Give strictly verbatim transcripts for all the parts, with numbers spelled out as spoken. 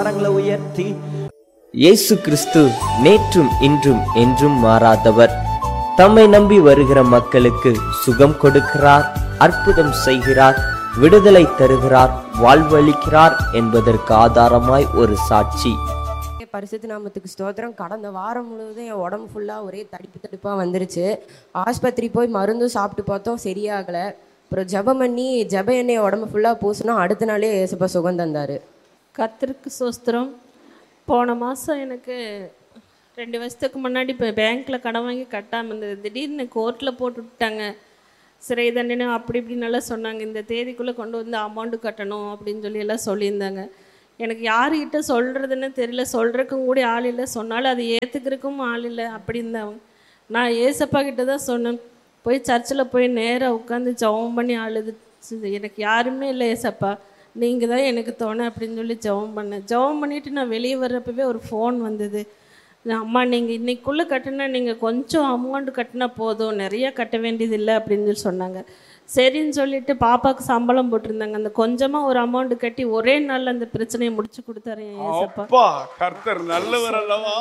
உயர்த்தி இயேசு கிறிஸ்து நேற்றும் இன்றும் என்றும் மாறாதவர். தம்மை நம்பி வருகிற மக்களுக்கு சுகம் கொடுக்கிறார், அற்புதம் செய்கிறார், விடுதலை தருகிறார், வாழ்வளிக்கிறார் என்பதற்கு ஆதாரமாய் ஒரு சாட்சி. பரிசுத்த நாமத்துக்கு ஸ்தோத்திரம். கடந்த வாரம் முழுவதும் என் உடம்பு ஃபுல்லாக ஒரே தடிப்பு தடிப்பாக வந்துருச்சு. ஆஸ்பத்திரி போய் மருந்தும் சாப்பிட்டு பார்த்தோம், சரியாகலை. அப்புறம் ஜபம் பண்ணி ஜப எண்ணெய் உடம்பு ஃபுல்லாக பூசினா அடுத்த நாளே ஏசப்பா சுகம் தந்தார். கர்த்தருக்கு ஸ்தோத்திரம். போன மாதம் எனக்கு ரெண்டு வருஷத்துக்கு முன்னாடி இப்போ பேங்க்கில் கடன் வாங்கி கட்டாமல் இருந்தது. திடீர்னு கோர்ட்டில் போட்டு விட்டாங்க, சிறை தண்டனை அப்படி இப்படின்னு எல்லாம் சொன்னாங்க. இந்த தேதிக்குள்ளே கொண்டு வந்து அமௌண்ட்டு கட்டணும் அப்படின்னு சொல்லி எல்லாம் சொல்லியிருந்தாங்க. எனக்கு யாருக்கிட்ட சொல்கிறதுன்னு தெரியல, சொல்கிறக்கும் கூட ஆள் இல்லை, சொன்னாலும் அதை ஏற்றுக்கிறக்கும் ஆள் இல்லை. அப்படி இருந்தவங்க நான் ஏசப்பா கிட்ட தான் சொன்னேன். போய் சர்ச்சில் போய் நேராக உட்காந்து ஜெபம் பண்ணி அழுது, எனக்கு யாருமே இல்லை ஏசப்பா, நீங்கள் தான் எனக்கு தோணை அப்படின்னு சொல்லி ஜெபம் பண்ணேன். ஜெபம் பண்ணிவிட்டு நான் வெளியே வர்றப்பவே ஒரு ஃபோன் வந்தது. அம்மா நீங்கள் இன்றைக்குள்ளே கட்டினா நீங்கள் கொஞ்சம் அமௌண்ட்டு கட்டினா போதும், நிறையா கட்ட வேண்டியதில்லை அப்படின்னு சொல்லி சொன்னாங்க. சரின்னு சொல்லிட்டு பாப்பாவுக்கு சம்பளம் போட்டிருந்தாங்க. அந்த கொஞ்சமாக ஒரு அமௌண்ட் கட்டி ஒரே நாளில் அந்த பிரச்சனையை முடிச்சு கொடுத்தாரு ஏசப்பா. கர்த்தர் நல்லவர் அல்லவா?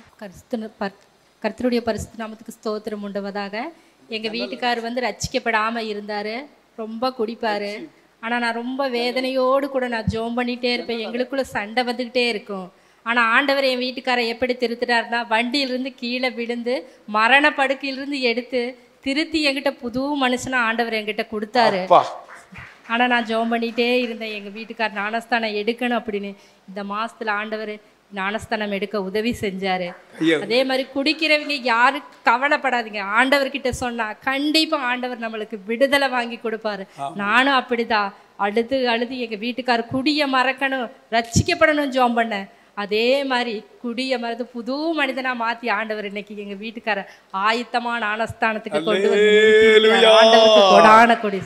கர்த்தருடைய பரிசுத்த நாமத்துக்கு ஸ்தோத்திரம் உண்டுவதாக. எங்கள் வீட்டுக்காரர் வந்து ரட்சிக்கப்படாமல் இருந்தார், ரொம்ப குடிப்பார். ஆனால் நான் ரொம்ப வேதனையோடு கூட நான் ஜோம் பண்ணிகிட்டே இருப்பேன், எங்களுக்குள்ளே சண்டை வந்துக்கிட்டே இருக்கும். ஆனால் ஆண்டவர் என் வீட்டுக்காரை எப்படி திருத்துட்டாருன்னா, வண்டியிலிருந்து கீழே விழுந்து மரண படுக்கையிலிருந்து எடுத்து திருத்தி என்கிட்ட புது மனுஷனா ஆண்டவர் என்கிட்ட கொடுத்தாரு. ஆனால் நான் ஜோம் பண்ணிகிட்டே இருந்தேன், எங்கள் வீட்டுக்கார் ஞானஸ்தானம் எடுக்கணும் அப்படின்னு. இந்த மாதத்தில் ஆண்டவர் ஞானஸ்தானம் எடுக்க உதவி செஞ்சாரு. அதே மாதிரி குடிக்கிறவங்க யாரும் கவலைப்படாதீங்க, ஆண்டவர்கிட்ட சொன்னா கண்டிப்பா ஆண்டவர் நம்மளுக்கு விடுதலை வாங்கி கொடுப்பாரு. நானும் அப்படிதான் அழுது அழுது எங்க வீட்டுக்காரர் குடிய மறக்கணும், ரட்சிக்கப்படணும் ஜோம் பண்ணேன். அதே மாதிரி குடிய மறந்து புது மனிதனா மாத்தி ஆண்டவர் இன்னைக்கு எங்க வீட்டுக்கார ஆயத்தமான ஞானஸ்தானத்துக்கு கொண்டு வந்து ஆண்டவருக்கு கொடான கொடி.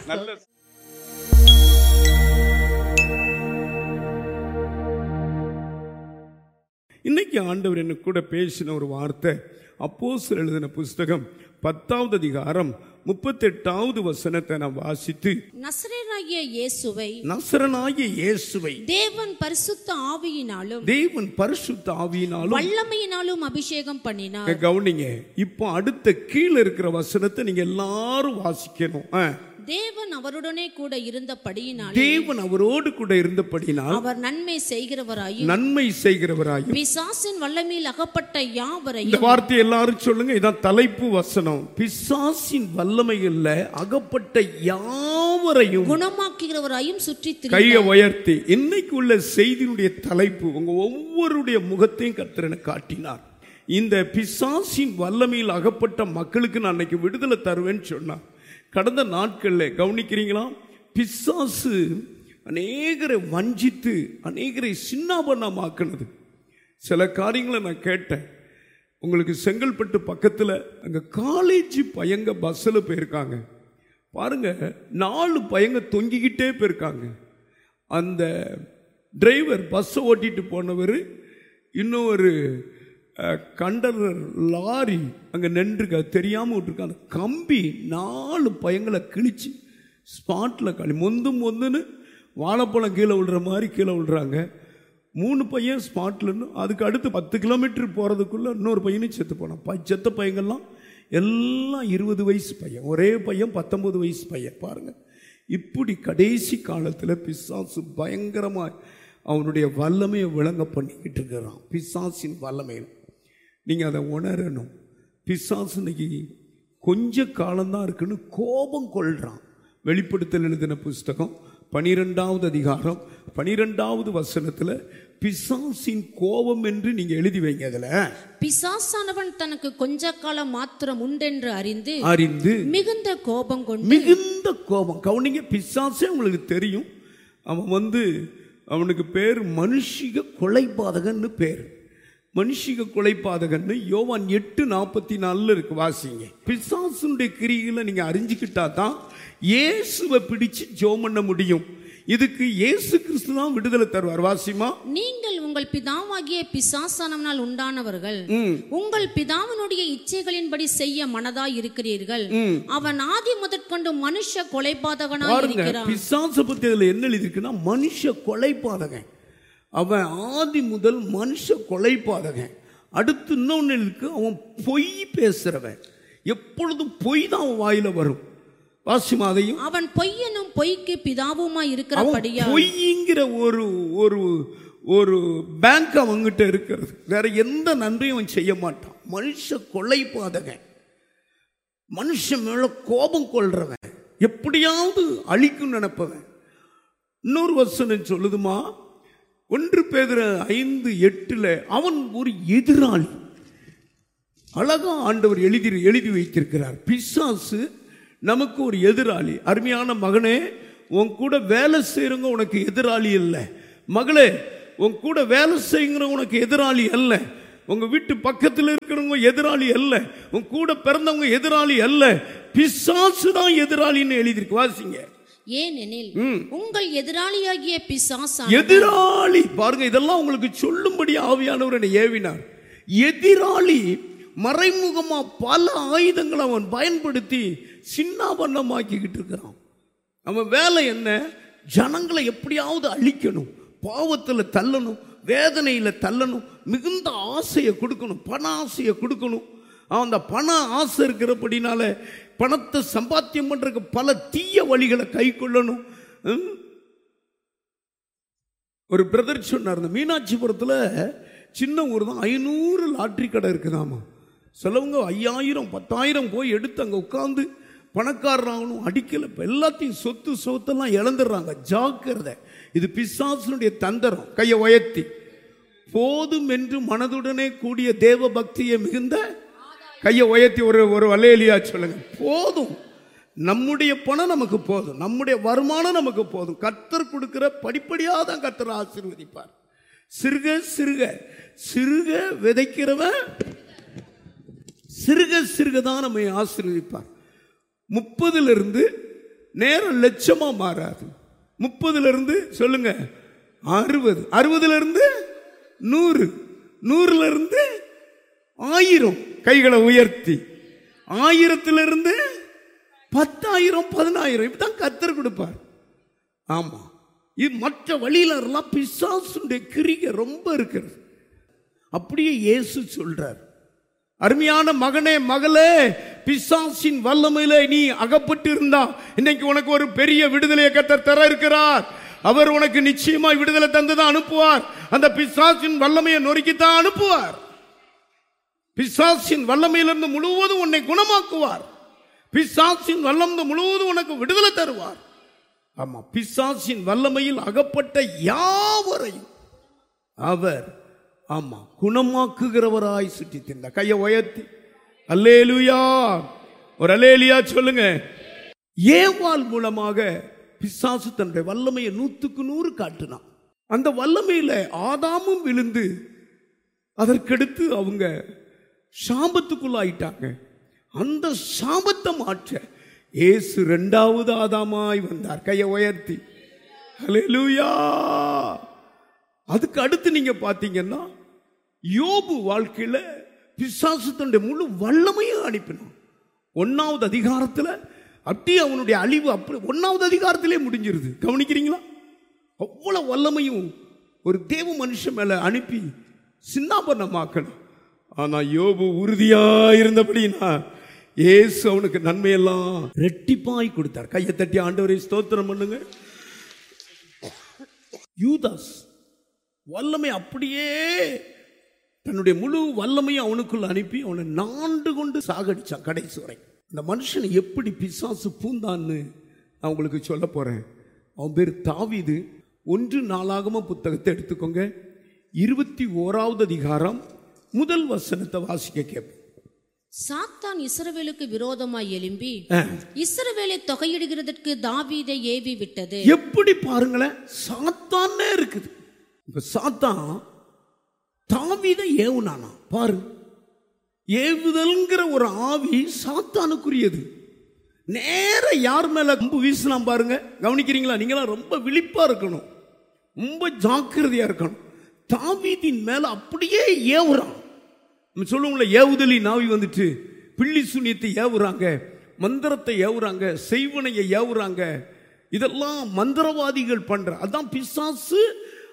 இன்னைக்கு ஆண்டவர் என்ன கூட பேசின ஒரு வார்த்தை, அப்போஸ்தலர் எழுதின புஸ்தகம் பத்தாவது அதிகாரம் முப்பத்தெட்டாவது வசனத்தை நான் வாசித்து, நசரேயனாகிய இயேசுவை நசரனாகிய இயேசுவை தேவன் பரிசுத்த ஆவியினாலும் தேவன் பரிசுத்த ஆவியினாலும் வல்லமையினாலும் அபிஷேகம் பண்ணினார். கவனிங்க, இப்போ அடுத்த கீழே இருக்கிற வசனத்தை நீங்க எல்லாரும் வாசிக்கணும். தேவன் அவருடனே கூட இருந்தபடியினால் தேவன் அவரோடு கூட இருந்தபடியினால் அவர் நன்மை செய்கிறவராயும் நன்மை செய்கிறவராயும் பிசாசின் வல்லமையில் அகப்பட்ட யாவரையும். இந்த வார்த்தை எல்லாரும் சொல்லுங்க, இதான் தலைப்பு வசனம். பிசாசின் வல்லமையில்ல அகப்பட்ட யாவரையும் குணமாக்குகிறவராயும் சுற்றி கையை உயர்த்தி. இன்னைக்கு உள்ள செய்தியினுடைய தலைப்பு உங்க ஒவ்வொருடைய முகத்தையும் கர்த்தர் காட்டினார். இந்த பிசாசின் வல்லமையில் அகப்பட்ட மக்களுக்கு நான் அன்னைக்கு விடுதலை தருவேன்னு சொன்னார். கடந்த நாட்களில் கவனிக்கிறீங்களா, பிசாசு அநேகரை வஞ்சித்து அநேகரை சின்னாபண்ணமாக்குனது. சில காரியங்களை நான் கேட்டேன். உங்களுக்கு செங்கல்பட்டு பக்கத்தில் அங்கே காலேஜ் பையங்க பஸ்ஸில் போயிருக்காங்க பாருங்க, நாலு பையங்க தொங்கிக்கிட்டே போயிருக்காங்க. அந்த டிரைவர் பஸ்ஸை ஓட்டிட்டு போனவர், இன்னொரு கண்டனர் லாரி அங்கே நின்றுருக்க தெரியாமல் விட்டுருக்க, அந்த கம்பி நாலு பையங்களை கிழிச்சு ஸ்பாட்டில் களி மொந்து மொந்துன்னு வாழைப்பழம் கீழே விழுற மாதிரி கீழே விழுறாங்க. மூணு பையன் ஸ்பாட்லன்னு, அதுக்கு அடுத்து பத்து கிலோமீட்டர் போகிறதுக்குள்ளே இன்னொரு பையனும் செத்து போனான். செத்த பையங்கள்லாம் எல்லாம் இருபது வயசு பையன், ஒரே பையன் பத்தொம்பது வயசு பையன். பாருங்கள், இப்படி கடைசி காலத்தில் பிசாசு பயங்கரமாக அவனுடைய வல்லமையை விளங்க பண்ணிக்கிட்டு இருக்கிறான். பிசாசின் வல்லமையில் நீங்கள் அதை உணரணும். பிசாசு இன்னைக்கு கொஞ்ச காலம்தான் இருக்குன்னு கோபம் கொள்றான். வெளிப்படுத்தல் எழுதின புஸ்தகம் பனிரெண்டாவது அதிகாரம் பனிரெண்டாவது வசனத்தில் பிசாசின் கோபம் என்று நீங்க எழுதி வைங்க. அதுல பிசாசானவன் தனக்கு கொஞ்ச காலம் மாத்திரம் உண்டென்று அறிந்து அறிந்து மிகுந்த கோபம் கொண்டு மிகுந்த கோபம். கவனிங்க, பிசாசே உங்களுக்கு தெரியும், அவன் வந்து அவனுக்கு பேர் மனுஷிக கொலைபாதகன்னு பேர். மனுஷிக கொலைபாதகன்னு யோவான் எட்டு நாற்பத்தி நாலுல இருக்கு, வாசிங்க. பிசாசுடைய கிரிகளை நீங்க அறிஞ்சுக்கிட்டா தான் இயேசுவை பிடிச்சு ஜெபம் பண்ண முடியும். இதுக்கு இயேசு கிறிஸ்து தான் விடுதலை தருவார். வாசிமா, நீங்கள் உங்கள் பிதாவாகிய பிசாசானவனால் உண்டானவர்கள், உங்கள் பிதாவினுடைய இச்சைகளின்படி செய்ய மனதாய் இருக்கிறீர்கள். அவன் ஆதி முதற்கொண்டு மனுஷ கொலைபாதகனாய் இருக்கிறான். பிசாசு பத்தி அதுல என்ன எழுதிருக்குன்னா, மனுஷ கொலைபாதகன். அவன் ஆதி முதல் மனுஷ கொலைபாதகன். அடுத்து இன்னொன்னு இருக்கு, அவன் பொய் பேசுறவன். எப்பொழுதும் பொய் தான் அவன் வாயில வரும். வாசிமாதையும் அவன் பொய்யனும் பொய்க்கு பிதாவுமா இருக்கிறபடியா பொய்ங்கிற ஒரு ஒரு ஒரு பேங்க் அவங்கிட்ட இருக்கிறது. வேற எந்த நன்மையும் அவன் செய்ய மாட்டான். மனுஷ கொலைபாதகன், மனுஷன் மேல கோபம் கொள்றவன், எப்படியாவது அழிக்கும் நினைப்பவன். இன்னொரு வசனம் சொல்லுதுமா, ஒன்று பேதுரு ஐந்து எட்டுல அவன் ஒரு எதிராளி. அழகா ஆண்டவர் எழுதி எழுதி வைத்திருக்கிறார். பிசாசு நமக்கு ஒரு எதிராளி. அருமையான மகனே, உன் கூட வேலை செய்யறவங்க உனக்கு எதிராளி இல்லை. மகளே, உன் கூட வேலை செய்யுங்கிற உனக்கு எதிராளி அல்ல. உங்க வீட்டு பக்கத்தில் இருக்கிறவங்க எதிராளி அல்ல. உன் கூட பிறந்தவங்க எதிராளி அல்ல. பிசாசு தான் எதிராளின்னு எழுதியிருக்கு. வாசிங்க. ஏனெனில் உங்கள் எதிராளியாகிய பிசாசு. எதிராளி பாருங்க, இதெல்லாம் உங்களுக்கு சொல்லும்படி ஆவியானவர் என்னை ஏவினார். எதிராளி மறைமுகமா பல ஆயுதங்களை அவன் பயன்படுத்தி சின்னாபன்னமாக்கிக்கிட்டு இருக்கிறான். அவன் வேலை என்ன? ஜனங்களை எப்படியாவது அழிக்கணும், பாவத்தில் தள்ளணும், வேதனையில தள்ளணும், மிகுந்த ஆசையை கொடுக்கணும், பண ஆசையை கொடுக்கணும். அந்த பண ஆசை இருக்கிறபடினால பணத்தை சம்பாத்தியம் பண்றதுக்கு பல தீய வழிகளை கை கொள்ளணும். ஒரு பிரதர் சொன்னார், இந்த மீனாட்சிபுரத்தில் சின்ன ஊர் தான், ஐநூறு லாட்ரி கடை இருக்குதாமா. சிலவங்க ஐயாயிரம் பத்தாயிரம் போய் எடுத்து அங்கே உட்காந்து பணக்காரராகணும். அடிக்கல, எல்லாத்தையும் சொத்து சொத்தெல்லாம் இழந்துடுறாங்க. ஜாக்கிரதை, இது பிசாசுனுடைய தந்திரம். கையை உயர்த்தி போதும் என்று மனதுடனே கூடிய தேவ பக்தியை மிகுந்த கையை உயர்த்தி ஒரு ஒரு அல்லேலூயா சொல்லுங்க. போதும், நம்முடைய பணம் நமக்கு போதும், நம்முடைய வருமானம் நமக்கு போதும். கர்த்தர் கொடுக்கிற படிப்படியாக தான் கர்த்தர் ஆசீர்வதிப்பார். சிறுக சிறுக சிறுக விதைக்கிறவன் சிறுக சிறுக தான் நம்மை ஆசீர்வதிப்பார். முப்பதுல இருந்து நேரம் லட்சமா மாறாது. முப்பதுல இருந்து சொல்லுங்க அறுபது, அறுபதுல இருந்து நூறு, நூறுல இருந்து ஆயிரம். கைகளை உயர்த்தி ஆயிரத்திலிருந்து பத்தாயிரம், பதினாயிரம், இப்படிதான் கர்த்தர் கொடுப்பார். ஆமா, இது மற்ற வழியில பிசாசுடைய கிரிகை ரொம்ப இருக்கிறது. அப்படியே இயேசு சொல்றார், அருமையான மகனே மகளே, பிசாசின் வல்லமையில நீ அகப்பட்டு இருந்தா இன்னைக்கு உனக்கு ஒரு பெரிய விடுதலையை கர்த்தர் தர இருக்கிறார். அவர் உனக்கு நிச்சயமாய் விடுதலை தந்துதான் அனுப்புவார். அந்த பிசாசின் வல்லமையை நொறுக்கித்தான் அனுப்புவார். பிசாசின் வல்லமையிலிருந்து முழுவதும் உன்னை குணமாக்குவார். பிசாசின் வல்லமை முழுவதும் உனக்கு விடுதலை தருவார். ஆமா, பிசாசின் வல்லமையில் அகப்பட்ட யாவரையும் அவர் ஆமா குணமாக்குகிறவராய் சுற்றி தின்றார். கையை உயர்த்தி அல்லேலூயா, ஒரு அல்லேலூயா சொல்லுங்க. ஏவாள் மூலமாக பிசாசு தன்னுடைய வல்லமையை நூற்றுக்கு நூறு காட்டினான். அந்த வல்லமையில ஆதாமும் விழுந்து அதற்கடுத்து அவங்க சாபத்துக்குள்ளாயிட்டாங்க. அந்த சாபத்தை மாற்ற இயேசு இரண்டாவது ஆதாமாய் வந்தார். கையை உயர்த்தி அல்லேலூயா. அதுக்கு அடுத்து நீங்க பாத்தீங்கன்னா யோபு வாழ்க்கையில பிசாசு தன்னுடைய முழு வல்லமையும் அனுப்பினான். ஒன்னாவது அதிகாரத்துல அப்படியே அவனுடைய அழிவு அப்படி ஒன்னாவது அதிகாரத்திலே முடிஞ்சிருது. கவனிக்கிறீங்களா? அவ்வளவு வல்லமையும் ஒரு தேவ மனுஷன் மேல அனுப்பி சின்னாபன்னமாக்கணும். ஆனா யோபு உறுதியா இருந்தபடினா இயேசு அவனுக்கு நன்மையெல்லாம் ரெட்டிப்பாய் கொடுத்தார். கையை தட்டி ஆண்டவரை ஸ்தோத்திரம் பண்ணுங்க. யூதாஸ் வல்லமை அப்படியே தன்னுடைய முழு வல்லமையும் அவனுக்குள்ள அனுப்பி அவனை நாண்டு கொண்டு சாகடிச்சான் கடைசி வரை. இந்த மனுஷனை எப்படி பிசாசு பூந்தான்னு நான் உங்களுக்கு சொல்ல போறேன். அவன் பேர் தாவீது. ஒன்று நாளாகம புத்தகத்தை எடுத்துக்கோங்க, இருபத்தி ஓராவது அதிகாரம் முதல் வசனத்தை வாசிக்க கேட்போம். சாத்தான் இஸ்ரவேலுக்கு விரோதமாய் எழும்பி இஸ்ரவேலை தொகையிடுகிறதற்கு தாவீதை ஏவி விட்டது. எப்படி பாருங்களேன், சாத்தானே இருக்குது. இப்ப சாத்தான் தாவீதை ஏவுனானா பாரு. ஏவுதல்ங்கிற ஒரு ஆவி சாத்தானுக்குரியது. நேர யார் மேல அம்பு வீசலாம் பாருங்க. கவனிக்கிறீங்களா? நீங்களாம் ரொம்ப விழிப்பா இருக்கணும், ரொம்ப ஜாக்கிரதையா இருக்கணும். தாவீதின் மேல அப்படியே ஏவுறான். சொல்லுங்கள, ஏவுதலி நாவி வந்துட்டு பில்லி சூனியத்தை ஏவுறாங்க, மந்திரத்தை ஏவுறாங்க, செய்வனையை ஏவுறாங்க. இதெல்லாம் மந்திரவாதிகள் பண்ற. அதான் பிசாசு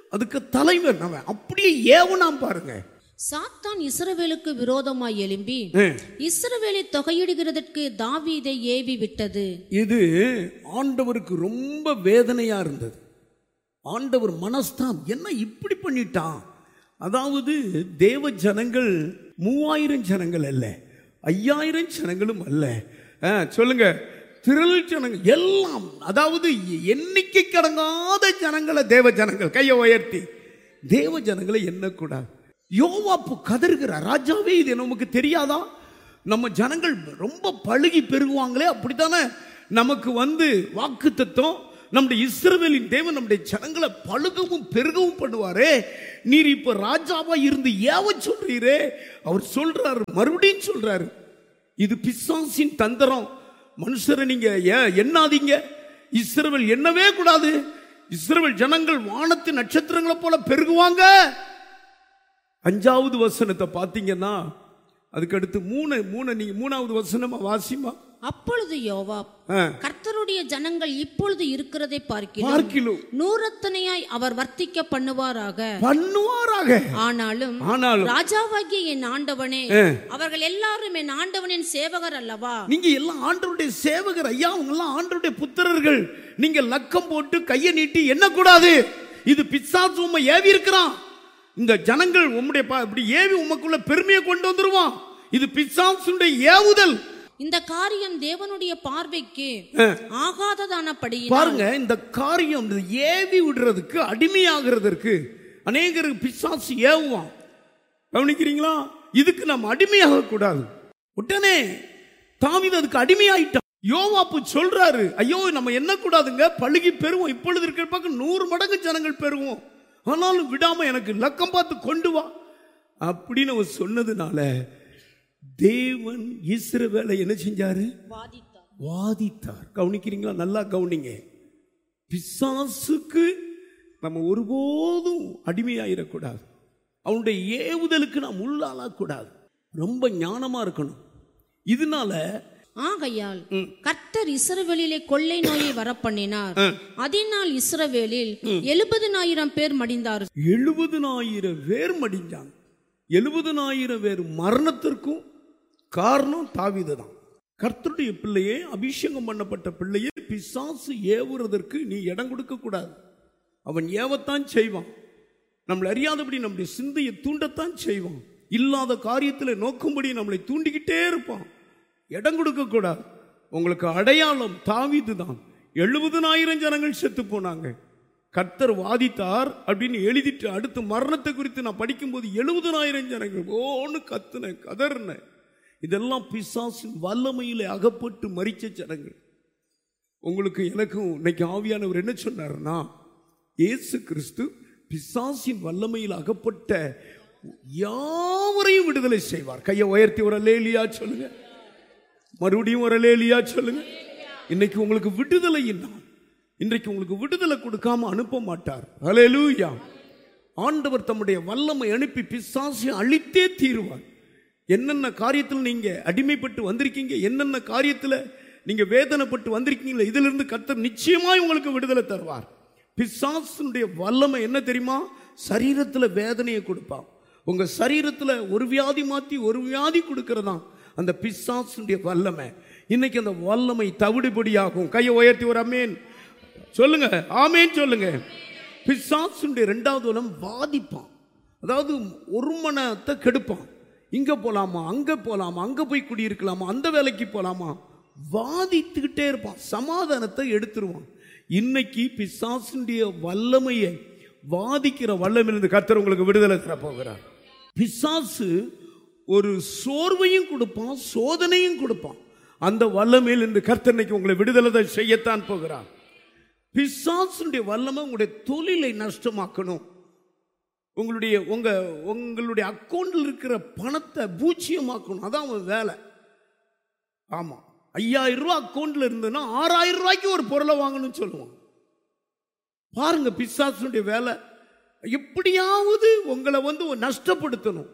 அதுக்கு தலைவன் அவன். அப்படியே ஏவனாம் பாருங்க. சாத்தான் இஸ்ரவேலுக்கு விரோதமாய் எழும்பி இஸ்ரவேலை தொகையிடுகிறதற்கு தாவீதை ஏவி விட்டது. இது ஆண்டவருக்கு ரொம்ப வேதனையா இருந்தது. ஆண்டவர் மனஸ்தான், என்ன இப்படி பண்ணிட்டான். அதாவது தேவ ஜனங்கள் மூவாயிரம் ஜனங்கள் அல்ல, ஐயாயிரம் ஜனங்களும் அல்ல, சொல்லுங்க திரள் ஜனங்கள் எல்லாம், அதாவது எண்ணிக்கை கடங்காத ஜனங்களை தேவ ஜனங்கள் கையை உயர்த்தி தேவ ஜனங்களை எண்ணக்கூடாது. யோவாப்பு கதறுகிறார், ராஜாவே இது நமக்கு தெரியாதா? நம்ம ஜனங்கள் ரொம்ப பழுகி பெருகுவாங்களே, அப்படித்தானே நமக்கு வந்து வாக்கு தத்துவம், நம்முடைய இஸ்ரவேலின் தேவன் நம்முடைய ஜனங்களை பழுகவும் பெருகவும் பண்ணுவாரே, நீர் இப்ப ராஜாவா இருந்து ஏவ சொல்றீரே. அவர் சொல்றாரு, மறுபடியும் சொல்றாரு, இது பிசாசின் தந்திரம். மனுஷரை நீங்க எண்ணாதீங்க, இஸ்ரவேல் எண்ணவே கூடாது. இஸ்ரவேல் ஜனங்கள் வானத்து நட்சத்திரங்களை போல பெருகுவாங்க. அஞ்சாவது வசனத்தை பார்த்தீங்கன்னா அதுக்கு அடுத்து மூணு மூணு நீங்க மூணாவது வசனமா வாசிமா. அப்பொழுது யோவாப், கர்த்தருடைய ஜனங்கள் இப்பொழுது இருக்கிறதை பார்க்கிலும் நூறத்தனையாய் அவர் வர்த்திக்க பண்ணுவாராக பண்ணுவாராக ஆனாலும் ஆனாலும் ராஜாவாகிய என் ஆண்டவனே, அவர்கள் எல்லாரும் என் ஆண்டவனின் சேவகர் அல்லவா? நீங்க எல்லாம் ஆண்டவருடைய சேவகர் ஐயா, அவங்க எல்லாம் ஆண்டவருடைய புத்திரர்கள். நீங்க லக்கம் போட்டு கையை நீட்டி என்ன கூடாது. இது பிசாசு உம்மை ஏவி இருக்கிறான். இந்த ஜனங்கள் உம்முடைய இப்படி ஏவி உமக்குள்ள பெருமையை கொண்டு வந்துருவான். இது பிசாசுடைய ஏவுதல். இந்த காரியம் தேவனுடைய பார்வைக்கு ஆகாததானபடி பாருங்க, இந்த காரியம் ஏவி விடுறதுக்கு அடிமையாகிறதுக்கு அநேகருக்கு பிசாசு ஏவுவான். கவனிக்கிறீங்களா? இதுக்கு நம்ம அடிமையாக கூடாது. உடனே தாவீது அதுக்கு அடிமையாயிட்டான். யோவாப்பு சொல்றாரு, ஐயோ நம்ம என்ன கூடாதுங்க, பழுகி பெறுவோம், இப்பொழுது இருக்கிற பக்கம் நூறு மடங்கு ஜனங்கள் பெறுவோம், ஆனாலும் விடாம எனக்கு லக்கம் பார்த்து கொண்டு வா அப்படின்னு அவர் சொன்னதுனால தேவன் இஸ்ரவேலை என்ன செஞ்சாரு? வாதித்தார். வாதித்தார். கவனிக்கிறீங்களா? நல்லா கவனிங்க. பிசாசுக்கு நம்ம ஒருபோதும் அடிமையாயிடக்கூடாது. அவனுடைய ஏவுதலுக்கு நாம் உள்ளாளக்கூடாது. ரொம்ப ஞானமா இருக்கணும். இதனால ஆகையால் கர்த்தர் இஸ்ரவேலிலே கொள்ளை நோயை வரப்பண்ணினார். அதனால் இஸ்ரவேலில் எழுபதுனாயிரம் பேர் மடிந்தார். எழுபதுனாயிரம் பேர் மடிஞ்சாங்க. எழுபதுனாயிரம் பேர் மரணத்திற்கும் காரணம் தாவீது தான். கர்த்தருடைய பிள்ளையே, அபிஷேகம் பண்ணப்பட்ட பிள்ளையே, பிசாசு ஏவுறதற்கு நீ இடம் கொடுக்க கூடாது. அவன் ஏவத்தான் செய்வான். நம்மளை அறியாதபடி நம்முடைய சிந்தையை தூண்டத்தான் செய்வான். இல்லாத காரியத்தில் நோக்கும்படி நம்மளை தூண்டிக்கிட்டே இருப்பான். இடம் கொடுக்க கூடாது. உங்களுக்கு அடையாளம் தாவீது தான். எழுபதுனாயிரம் ஜனங்கள் செத்து போனாங்க. கர்த்தர் வாதித்தார் அப்படின்னு எழுதிட்டு அடுத்து மரணத்தை குறித்து நான் படிக்கும்போது எழுபதுனாயிரம் ஜனங்கள் ஓன்னு கத்துன கதர்ன. இதெல்லாம் பிசாசின் வல்லமையில அகப்பட்டு மரிச்ச ஜனங்கள். உங்களுக்கு எனக்கும் இன்னைக்கு ஆவியானவர் என்ன சொன்னார்னா, இயேசு கிறிஸ்து பிசாசின் வல்லமையில் அகப்பட்ட யாவரையும் விடுதலை செய்வார். கையை உயர்த்தி ஒரு அல்லேலூயா சொல்லுங்க. மறுபடியும் ஒரு அல்லேலூயா சொல்லுங்க. இன்னைக்கு உங்களுக்கு விடுதலை என்ன? இன்றைக்கு உங்களுக்கு விடுதலை கொடுக்காம அனுப்ப மாட்டார். அல்லேலூயா. ஆண்டவர் தம்முடைய வல்லமை அனுப்பி பிசாசை அழித்தே தீருவார். என்னென்ன காரியத்தில் நீங்க அடிமைப்பட்டு வந்திருக்கீங்க, என்னென்ன காரியத்தில் நீங்க வேதனைப்பட்டு வந்திருக்கீங்களா, இதிலிருந்து கர்த்தர் நிச்சயமாய் உங்களுக்கு விடுதலை தருவார். பிசாசுடைய வல்லமை என்ன தெரியுமா? சரீரத்தில் வேதனையை கொடுப்பான். உங்க சரீரத்தில் ஒரு வியாதி மாற்றி ஒரு வியாதி கொடுக்கறதான் அந்த பிசாசுடைய வல்லமை. இன்னைக்கு அந்த வல்லமை தவிடுபடியாகும். கையை உயர்த்தி ஒரு அமேன் சொல்லுங்க. ஆமேன் சொல்லுங்க. பிசாசுடைய இரண்டாவது வல்லம் வாதிப்பான். அதாவது ஒரு மனத்தை கெடுப்பான். இங்க போலாமா, அங்க போலாமா, அங்க போய் குடியிருக்கலாமா, அந்த வேலைக்கு போலாமா, வாதித்துக்கிட்டே இருப்பான். சமாதானத்தை எடுத்துருவான். இன்னைக்கு பிசாசுடைய வல்லமையை வாதிக்கிற வல்லமையிலிருந்து கர்த்தர் உங்களுக்கு விடுதலை தர போகிறார். பிசாசு ஒரு சோர்வையும் கொடுப்பான், சோதனையும் கொடுப்பான். அந்த வல்லமையில் இருந்து கர்த்தர் இன்னைக்கு உங்களை விடுதலை செய்யத்தான் போகிறார். பிசாசுடைய வல்லமை உங்களுடைய தொழிலை நஷ்டமாக்கணும். உங்களுடைய உங்க உங்களுடைய அக்கௌண்டில் இருக்கிற பணத்தை பூச்சியமாக்கணும். அதான் அவன் வேலை. ஆமா, ஐயாயிரம் ரூபாய் அக்கௌண்ட்ல இருந்ததுன்னா ஆறாயிரம் ரூபாய்க்கு ஒரு பொருளை வாங்கணும்னு சொல்லுவான். பாருங்க பிசாசுடைய வேலை. எப்படியாவது உங்களை வந்து நஷ்டப்படுத்தணும்.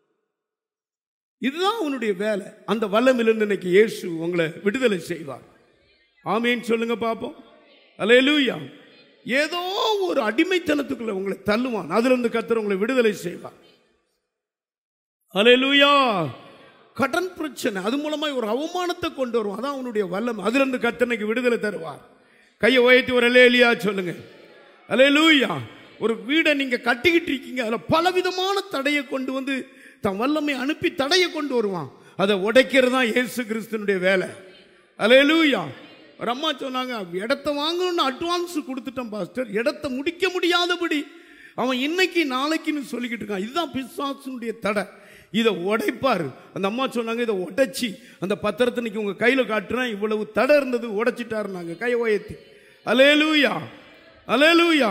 இதுதான் அவனுடைய வேலை. அந்த வல்லமையிலிருந்து இன்னைக்கு இயேசு உங்களை விடுதலை செய்வார். ஆமேன் சொல்லுங்க பாப்போம். அல்லேலூயா. ஏதோ ஒரு அடிமைத்தனத்துக்குள்ள உங்களை தள்ளுவான். அதுல இருந்து கர்த்தர் உங்களை விடுதலை செய்வார். அல்லேலூயா. கடன் பிரச்சனை, அது மூலமா ஒரு அவமானத்தை கொண்டு வருவான். அதான் அவனுடைய வல்லமை. அதுல இருந்து கர்த்தருக்கு விடுதலை தருவார். கையை உயர்த்தி ஒரு அல்லேலூயா சொல்லுங்க. அல்லேலூயா. ஒரு வீடை நீங்க கட்டிக்கிட்டு இருக்கீங்க, அதுல பலவிதமான தடையை கொண்டு வந்து தன் வல்லமை அனுப்பி தடையை கொண்டு வருவான். அதை உடைக்கிறது தான் இயேசு கிறிஸ்துனுடைய வேலை. அல்லேலூயா. ஒரு அம்மா சொன்னாங்க, இடத்த வாங்கணும்னு அட்வான்ஸ் கொடுத்துட்டோம் பாஸ்டர், இடத்த முடிக்க முடியாதபடி அவன் இன்னைக்கு நாளைக்குன்னு சொல்லிக்கிட்டு இருக்கான். இதுதான் பிசாசுனுடைய தடை. இதை உடைப்பார். அந்த அம்மா சொன்னாங்க, இதை உடைச்சி அந்த பத்திரத்தை இன்னைக்கு உங்க கையில காட்டுறேன், இவ்வளவு தடை இருந்தது உடைச்சிட்டாருனாங்க. கை உயர்த்தி அல்லேலூயா. அல்லேலூயா.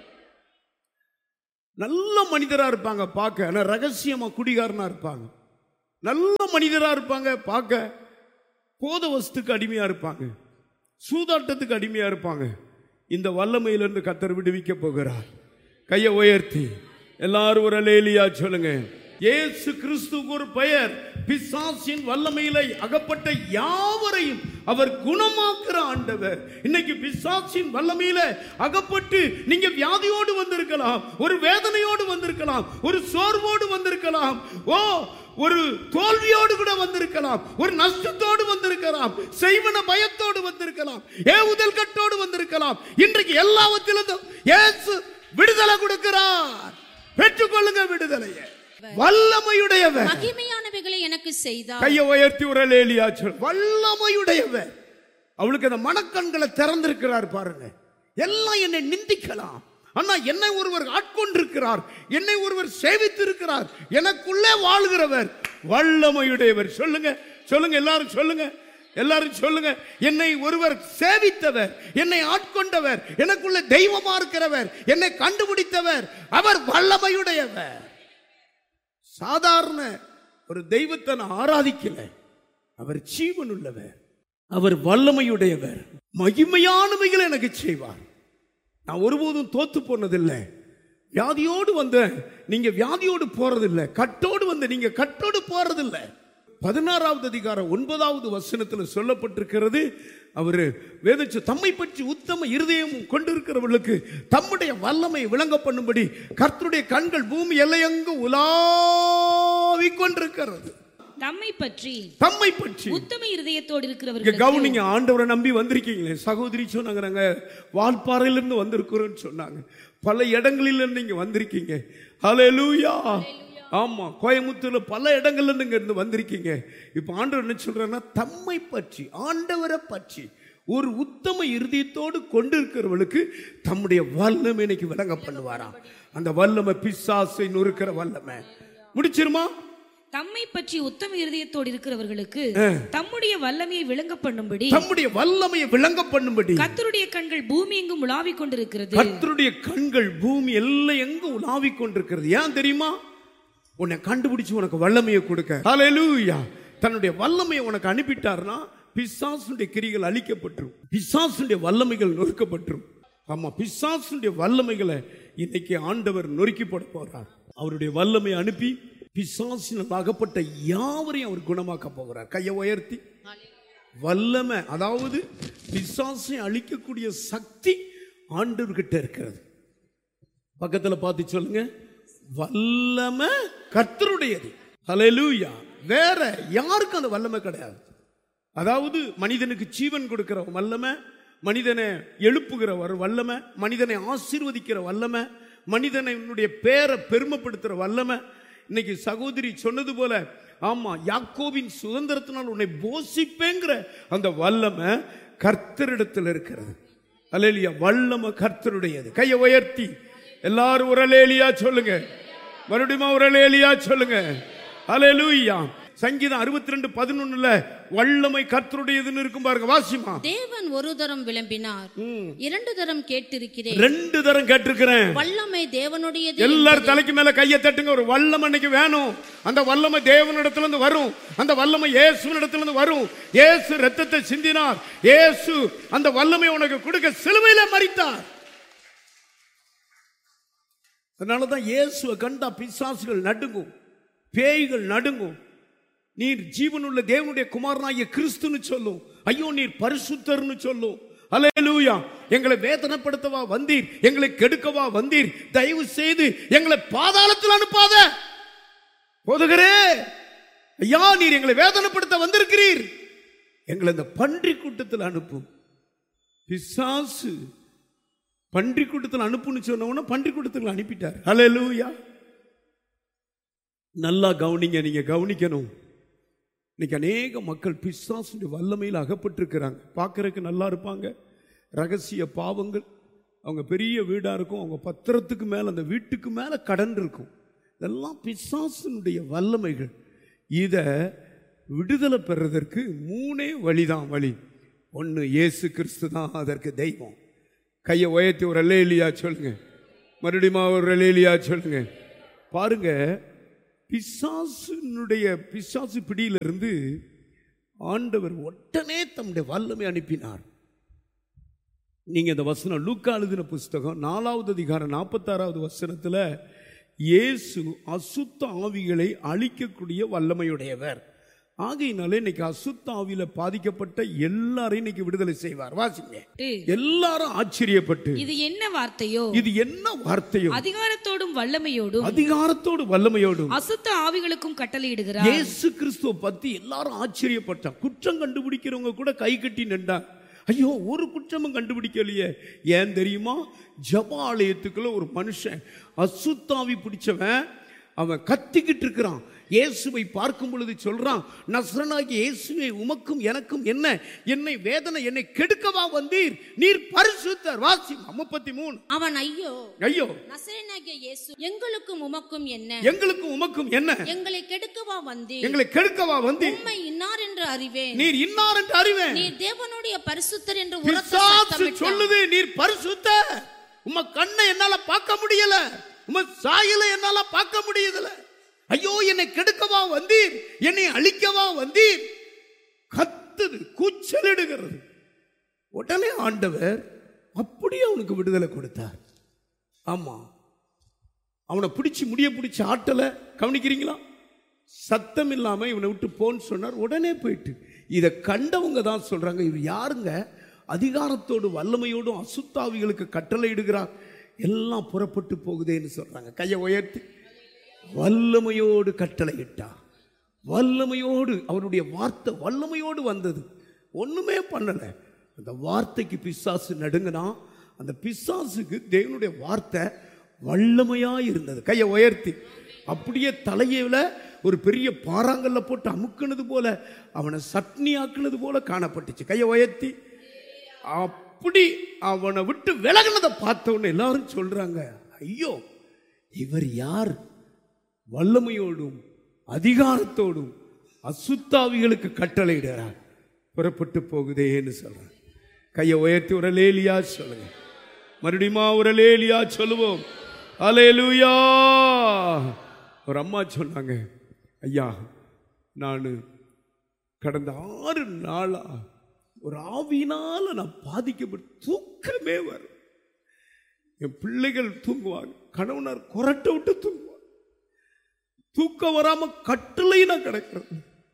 நல்ல மனிதரா இருப்பாங்க பார்க்க, ஆனா ரகசியமா குடிகாரனா இருப்பாங்க. நல்ல மனிதரா இருப்பாங்க பார்க்க, போத வஸ்துக்கு அடிமையா இருப்பாங்க, சூதாட்டத்துக்கு அடிமையா இருப்பாங்க. இந்த வல்லமையிலிருந்து கர்த்தர் விடுவிக்க போகிறார். கையை உயர்த்தி எல்லாரும் ஒரு அல்லேலூயா சொல்லுங்க. இயேசு கிறிஸ்துவுக்கு ஒரு பெயர், பிசாசின் வல்லமையில அகப்பட்ட யாவரையும் அவர் குணமாக்குற ஆண்டவர். இன்னைக்கு பிசாசின் வல்லமையில அகப்பட்டு நீங்க வியாதியோடு வந்திருக்கலாம், ஒரு வேதனையோடு வந்திருக்கலாம், ஒரு சோர்வோடு வந்திருக்கலாம், ஓ ஒரு தோல்வியோடு கூட வந்திருக்கலாம், ஒரு நஷ்டத்தோடு வந்திருக்கலாம், செய்வன பயத்தோடு வந்திருக்கலாம், ஏவுதல் கட்டோடு வந்திருக்கலாம். இன்றைக்கு எல்லாவற்றிலும் இயேசு விடுதலை கொடுக்கிறார். பெற்றுக்கொள்ளுங்க விடுதலையை. வல்லமையுடையவர், மகிமையானவைகளை எனக்கு செய்தார். கையை உயர்த்தி ஒரு அல்லேலூயா சொல். வல்லமையுடையவர். அவளுக்கு அந்த மனக்கண்களை திறந்திருக்கிறார் பாருங்க. எல்லாம் என்னை நிந்திக்கலாம், ஆனா என்னை ஒருவர் ஆட்கொண்டிருக்கிறார், என்னை ஒருவர் சேவித்திருக்கிறார், எனக்குள்ளே வாழ்கிறவர் வல்லமையுடையவர். சொல்லுங்க சொல்லுங்க எல்லாரும் சொல்லுங்க எல்லாரும் சொல்லுங்க. என்னை ஒருவர் சேவித்தவர், என்னை ஆட்கொண்டவர், எனக்குள்ள தெய்வமா இருக்கிறவர், என்னை கண்டுபிடித்தவர், அவர் வல்லமையுடையவர். சாதாரண ஒரு தெய்வத்தை நான் ஆராதிக்கல, அவர் ஜீவன் உள்ளவர், அவர் வல்லமையுடையவர். மகிமையானவைகளை எனக்கு செய்வார். நான் ஒருபோதும் தோத்து போனதில்லை. வியாதியோடு வந்த நீங்க வியாதியோடு போறதில்லை, கட்டோடு வந்த நீங்க கட்டோடு போறதில்லை. பதினாறாவது அதிகாரம் ஒன்பதாவது வசனத்தில் சொல்லப்பட்டிருக்கிறது, அவர் வேதச்சு தம்மை பற்றி உத்தம இருதயமும் கொண்டிருக்கிறவர்களுக்கு தம்முடைய வல்லமை விளங்க பண்ணும்படி கர்த்தருடைய கண்கள் பூமி எல்லையெங்கும் உலாவிக் கொண்டிருக்கிறது. தம்மை பற்றி தம்மை பற்றி உத்தம இருதயத்தோடு இருக்கிறவர்கள் கவனிங்க. ஆண்டவரை நம்பி வந்திருக்கீங்களே. சகோதரி சொன்னாங்க, நாங்க வால்பாறையிலிருந்து வந்திருக்கிறோம்னு சொன்னாங்க. பல இடங்களில் இருந்து இங்க வந்திருக்கீங்க. ஹல்லேலூயா. ஆமா, கோயம்புத்தூர்ல பல இடங்கள்ல இருந்து இங்க இருந்து வந்திருக்கீங்க. இப்ப ஆண்டவர் என்ன சொல்றாருன்னா, தம்மை பற்றி, ஆண்டவரை பற்றி ஒரு உத்தம இருதயத்தோடு கொண்டிருக்கிறவர்களுக்கு தம்முடைய வல்லமை இன்னைக்கு விளங்க பண்ணுவாராம். அந்த வல்லமை பிசாசை நொறுக்கிற வல்லமை. முடிச்சிருமா? தம்மை பற்றி உத்தம இருதயத்தோடு இருக்கிறவர்களுக்கு தம்முடைய வல்லமையை விளங்க பண்ணும்படி தம்முடைய வல்லமையை விளங்க பண்ணும்படி கர்த்தருடைய கண்கள் பூமி எங்கும் உலாவிக் கொண்டிருக்கிறது. கர்த்தருடைய கண்கள் பூமி எல்லாம் எங்கும் உலாவிக் கொண்டிருக்கிறது. ஏன் தெரியுமா? உன்னை கண்டுபிடிச்சு உனக்கு வல்லமையை கொடுக்க. ஹல்லேலூயா. தன்னுடைய வல்லமையை உனக்கு அனுப்பிட்டார்னா பிசாசுடைய கிரிகள் அழிக்கப்பட்டுரும், பிசாசுடைய வல்லமைகள் நொறுக்கப்பட்டுரும். ஆமா, பிசாசுடைய வல்லமைகளை இன்னைக்கு ஆண்டவர் நொறுக்கி போட போறார். அவருடைய வல்லமையை அனுப்பி பிசாசினால் அகப்பட்ட யாவரையும் அவர் குணமாக்க போகிறார். கையை உயர்த்தி. வல்லமை, அதாவது பிசாசை அழிக்கக்கூடிய சக்தி ஆண்டவர்கிட்ட இருக்கிறது. பக்கத்துல பார்த்து சொல்லுங்க, வல்லமை கர்த்தருடையது. ஹல்லேலூயா. வேற யாருக்கும் அந்த வல்லமை கிடையாது. அதாவது மனிதனுக்கு ஜீவன் கொடுக்கிற வல்லமை, மனிதனை எழுப்புகிற ஒரு வல்லமை, மனிதனை ஆசீர்வதிக்கிற வல்லமை, மனிதனுடைய பேரை பெருமைப்படுத்துற வல்லமை. இன்னைக்கு சகோதரி சொன்னது போல, ஆமா, யாக்கோபின் சுதந்திரத்தினால் உன்னை போஷிப்பேங்கிற அந்த வல்லமை கர்த்தரிடத்தில் இருக்கிறது. அல்லேலூயா. வல்லமை கர்த்தருடையது. கையை உயர்த்தி எல்லாரும் ஒரு அல்லேலூயா சொல்லுங்க. மறுபடியும் ஒரு அல்லேலூயா சொல்லுங்க. அல்லேலூயா. சங்கீதம் அறுபத்தி ரெண்டு பதினொன்னுல வல்லமை கர்த்தருடையதுன்னு இருக்கும் பாருங்க. வாசிமா. தேவன் ஒரு தரம் விளம்பினார், இரண்டு தரம் கேட்டிருக்கிறேன். ரெண்டு தரம் கேட்டிருக்கிறேன். வல்லமை தேவனுடையது. எல்லாரும் தலைக்கு மேல கையை தட்டுங்க. ஒரு வல்லமை இன்னைக்கு வேணும். அந்த வல்லமை தேவனிடத்துல இருந்து வரும். அந்த வல்லமை இயேசுவினிடத்துல இருந்து வரும். இயேசு ரத்தத்தை சிந்தினார். இயேசு அந்த வல்லமை உனக்கு கொடுக்க சிலுவையில மரித்தார். அதனாலதான் இயேசுவை கண்டா பிசாசுகள் நடுங்கும், பேய்கள் நடுங்கும். நீர் ஜீவனுள்ள தேவனுடைய குமாரனாகிய கிறிஸ்துன்னு சொல்லும். ஐயோ, நீர் பரிசுத்தர்னு சொல்லும். அல்லேலூயா. எங்களை வேதனைப்படுத்தவா வந்தீர், எங்களை கெடுக்கவா வந்தீர், தயவு செய்து எங்களை பாதாளத்தில் அனுப்பாத. போதுகிறே ஐயா, நீர் எங்களை வேதனைப்படுத்த வந்திருக்கிறீர், எங்களை இந்த பன்றி கூட்டத்தில் அனுப்பும். பிசாசு பன்றி கூட்டத்தில் அனுப்புன்னு சொன்ன பன்றி கூட்டத்தில் அனுப்பிட்டார். அல்லேலூயா. நல்லா கவனிங்க, நீங்க கவனிக்கணும். இன்னைக்கு அநேக மக்கள் பிசாசுடைய வல்லமையில் அகப்பட்டிருக்கிறாங்க. பார்க்கறதுக்கு நல்லா இருப்பாங்க, ரகசிய பாவங்கள், அவங்க பெரிய வீடா இருக்கும், அவங்க பத்திரத்துக்கு மேல அந்த வீட்டுக்கு மேல கடன் இருக்கும். இதெல்லாம் பிசாசுனுடைய வல்லமைகள். இத விடுதலை பெறுவதற்கு மூணே வழிதான் வழி. ஒன்று, இயேசு கிறிஸ்து தான் அதற்கு தெய்வம். கையை உயர்த்தி ஒரு அல்லேலியா சொல்லுங்க, மறுபடியும் ஒரு அல்லேலியா சொல்லுங்க. பாருங்க, பிசாசுனுடைய பிசாசு பிடியிலிருந்து ஆண்டவர் உடனே தம்முடைய வல்லமை அனுப்பினார். நீங்க இந்த வசனம் லூக்கா எழுதின புஸ்தகம் நாலாவது அதிகாரம் நாற்பத்தாறாவது வசனத்துல இயேசு அசுத்த ஆவிகளை அழிக்கக்கூடிய வல்லமையுடையவர். ஆகையினாலே இன்னைக்கு அசுத்த ஆவியில பாதிக்கப்பட்ட எல்லாரையும் இன்னைக்கு விடுதலை செய்வார். வாசிங்க. எல்லாரும் ஆச்சரியப்பட்டு, இது என்ன வார்த்தையோ, இது என்ன வார்த்தையோ, அதிகாரத்தோடும் வல்லமையோடும் அதிகாரத்தோடு வல்லமையோடும் அசுத்த ஆவிகளுக்கும் கட்டளையிடுகிறார். இயேசு கிறிஸ்துவ பத்தி எல்லாரும் ஆச்சரியப்பட்டான். குற்றம் கண்டுபிடிக்கிறவங்க கூட கை கட்டி நின்றான். ஐயோ, ஒரு குற்றமும் கண்டுபிடிக்கலையே. ஏன் தெரியுமா? ஜபாலயத்துக்குள்ள ஒரு மனுஷன் அசுத்தாவி பிடிச்சவன், அவன் கத்திக்கிட்டு இருக்கிறான். இயேசுவை பார்க்கும் பொழுது சொல்றான், நசரனாகிய இயேசுவே, உமக்கும் எனக்கும் என்ன? என்னை வேதனை என்னை கெடுக்கவா வந்தீர்? நீர் பரிசுத்தர். வாசி முப்பத்தி மூணு. அவன் ஐயோ ஐயோ நசரேயனாகிய இயேசு, எங்களுக்கும் உமக்கும் என்ன? எங்களுக்கும் உமக்கும் என்ன? எங்களை கெடுக்கவா வந்தீர்? எங்களை கெடுக்கவா வந்தீர்? உம்மை இன்னார் என்று அறிவேன். நீர் இன்னார் என்று அறிவேன். நீர் தேவனுடைய பரிசுத்தர் என்று பிசாசு சொல்லுது, நீர் பரிசுத்தர். உம கண்ணை என்னால பார்க்க முடியல, உம சாயலை என்னால பார்க்க முடியல. ஐயோ, என்னை கெடுக்கவா வந்தீர், என்னை அழிக்கவா வந்தீர். கத்துது, கூச்சலிடுகிறது. உடனே ஆண்டவர் அப்படியே அவனுக்கு விடுதலை கொடுத்தார். ஆமா, அவனை பிடிச்சி முடிய பிடிச்சி ஆட்டல. கவனிக்கிறீங்களா? சத்தம் இல்லாம இவனை விட்டு போன்னு சொன்னார். உடனே போயிட்டு இதை கண்டவங்க தான் சொல்றாங்க, இவர் யாருங்க? அதிகாரத்தோடு வல்லமையோடும் அசுத்தாவிகளுக்கு கட்டளை இடுகிறார், எல்லாம் புறப்பட்டு போகுதேன்னு சொல்றாங்க. கையை உயர்த்தி, வல்லமையோடு கட்டளை இட்டார். வல்லமையோடு அவருடைய வார்த்தை வல்லமையோடு வந்தது. ஒண்ணுமே பண்ணல. அந்த வார்த்தைக்கு பிசாசு நடுங்கினா, அந்த பிசாசுக்கு தேவனுடைய வார்த்தை வல்லமையா இருந்தது. கையை உயர்த்தி, அப்படியே தலையில ஒரு பெரிய பாறாங்கல்ல போட்டு அமுக்குனது போல, அவனை சட்னி ஆக்குனது போல காணப்பட்டுச்சு. கையை உயர்த்தி, அப்படி அவனை விட்டு விலகினதை பார்த்த உடனே எல்லாரும் சொல்றாங்க, ஐயோ, இவர் யார்? வல்லமையோடும் அதிகாரத்தோடும் அசுத்தாவிகளுக்கு கட்டளையிடுறார், புறப்பட்டு போகுதேன்னு சொல்றாங்க. கையை உயர்த்தி ஒரு அல்லேலியா சொல்லுங்க. மறுபடியுமா ஒரு அல்லேலியா சொல்லுவோம். அல்லேலூயா. ஒரு அம்மா சொன்னாங்க, ஐயா, நான் கடந்த ஆறு நாளா ஒரு ஆவியினால நான் பாதிக்கப்பட்டு தூக்கமே வரும். என் பிள்ளைகள் தூங்குவாங்க, கணவனார் கொரட்டை விட்டு தூங்குவாங்க, தூக்கம் வராம கட்டளை நான் கிடக்கிறேன்.